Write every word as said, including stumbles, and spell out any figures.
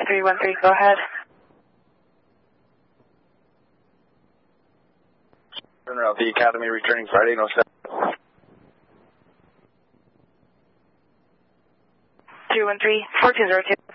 three one three, go ahead. Turnaround, the Academy returning Friday, no seven. three one three, four two zero two.